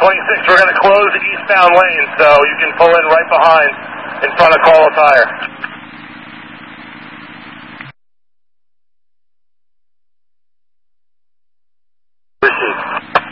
26, we're going to close the eastbound lane, so you can pull in right behind in front of Carlo Tire.